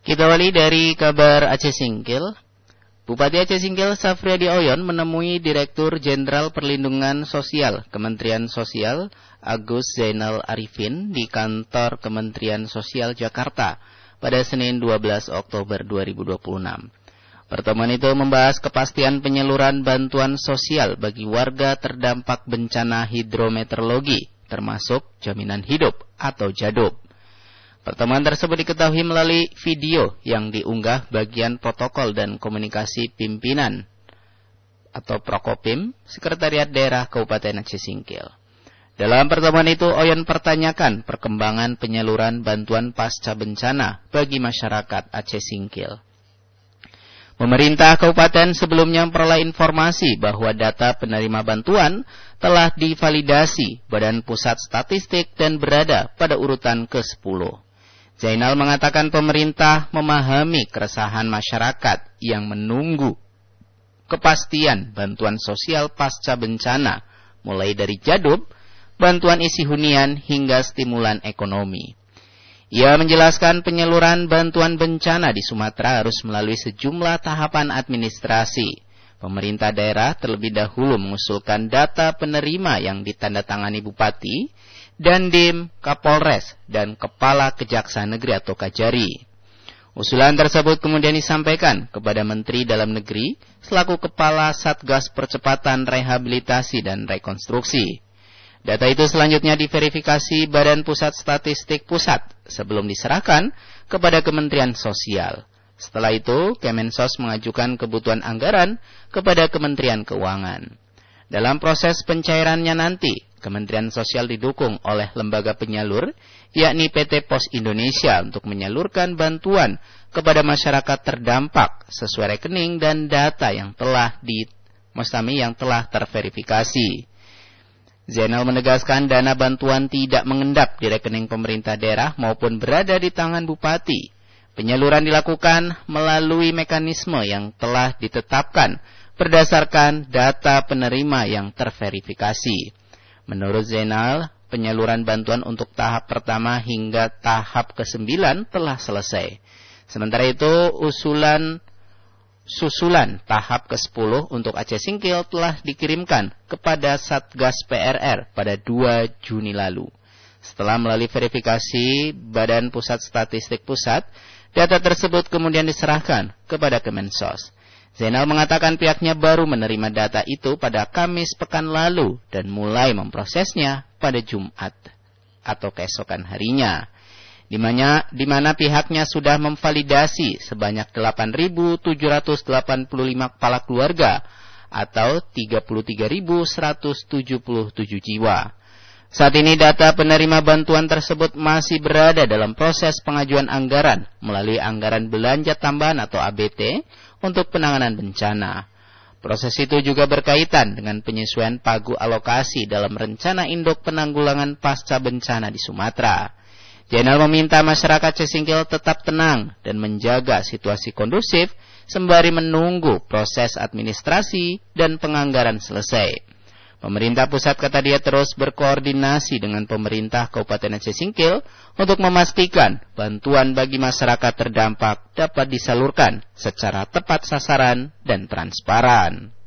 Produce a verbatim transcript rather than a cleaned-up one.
Kita awali dari kabar Aceh Singkil. Bupati Aceh Singkil Safriadi Oyon menemui Direktur Jenderal Perlindungan Sosial Kementerian Sosial Agus Zainal Arifin di kantor Kementerian Sosial Jakarta pada Senin dua belas Oktober dua ribu dua puluh enam. Pertemuan itu membahas kepastian penyaluran bantuan sosial bagi warga terdampak bencana hidrometeorologi, termasuk jaminan hidup atau JADOP. Pertemuan tersebut diketahui melalui video yang diunggah bagian protokol dan komunikasi pimpinan atau Prokopim, Sekretariat Daerah Kabupaten Aceh Singkil. Dalam pertemuan itu, Oyon pertanyakan perkembangan penyaluran bantuan pasca bencana bagi masyarakat Aceh Singkil. Pemerintah kabupaten sebelumnya memperoleh informasi bahwa data penerima bantuan telah divalidasi Badan Pusat Statistik dan berada pada urutan ke sepuluh. Zainal mengatakan pemerintah memahami keresahan masyarakat yang menunggu kepastian bantuan sosial pasca bencana, mulai dari JADOP, bantuan isi hunian, hingga stimulan ekonomi. Ia menjelaskan penyaluran bantuan bencana di Sumatera harus melalui sejumlah tahapan administrasi. Pemerintah daerah terlebih dahulu mengusulkan data penerima yang ditandatangani Bupati, Dandim, Kapolres, dan Kepala Kejaksaan Negeri atau Kajari. Usulan tersebut kemudian disampaikan kepada Menteri Dalam Negeri selaku Kepala Satgas Percepatan Rehabilitasi dan Rekonstruksi. Data itu selanjutnya diverifikasi Badan Pusat Statistik Pusat sebelum diserahkan kepada Kementerian Sosial. Setelah itu, Kemensos mengajukan kebutuhan anggaran kepada Kementerian Keuangan. Dalam proses pencairannya nanti, Kementerian Sosial didukung oleh lembaga penyalur, yakni P T Pos Indonesia untuk menyalurkan bantuan kepada masyarakat terdampak sesuai rekening dan data yang telah di Mustami yang telah terverifikasi. Zainal menegaskan dana bantuan tidak mengendap di rekening pemerintah daerah maupun berada di tangan bupati. Penyaluran dilakukan melalui mekanisme yang telah ditetapkan berdasarkan data penerima yang terverifikasi. Menurut Zainal, penyaluran bantuan untuk tahap pertama hingga tahap kesembilan telah selesai. Sementara itu, usulan susulan tahap kesepuluh untuk Aceh Singkil telah dikirimkan kepada Satgas P R R pada dua Juni lalu. Setelah melalui verifikasi Badan Pusat Statistik Pusat, data tersebut kemudian diserahkan kepada Kemensos. Zainal mengatakan pihaknya baru menerima data itu pada Kamis pekan lalu dan mulai memprosesnya pada Jumat atau keesokan harinya, di mana, di mana pihaknya sudah memvalidasi sebanyak delapan ribu tujuh ratus delapan puluh lima kepala keluarga atau tiga puluh tiga ribu seratus tujuh puluh tujuh jiwa. Saat ini data penerima bantuan tersebut masih berada dalam proses pengajuan anggaran melalui anggaran belanja tambahan atau A B T untuk penanganan bencana. Proses itu juga berkaitan dengan penyesuaian pagu alokasi dalam rencana induk penanggulangan pasca bencana di Sumatera. Zainal meminta masyarakat Aceh Singkil tetap tenang dan menjaga situasi kondusif sembari menunggu proses administrasi dan penganggaran selesai. Pemerintah pusat, kata dia, terus berkoordinasi dengan pemerintah Kabupaten Aceh Singkil untuk memastikan bantuan bagi masyarakat terdampak dapat disalurkan secara tepat sasaran dan transparan.